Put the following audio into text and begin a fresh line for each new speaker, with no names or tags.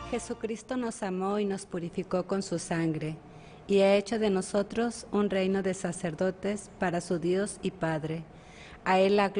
Jesucristo nos amó y nos purificó con su sangre, y ha hecho de nosotros un reino de sacerdotes para su Dios y Padre. A Él la